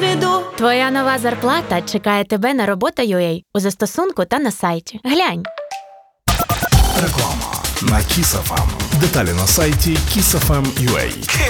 досвіду. Твоя нова зарплата чекає тебе на Робота.ua у застосунку та на сайті. Глянь. Реклама на Kiss FM. Деталі на сайті kissfm.ua.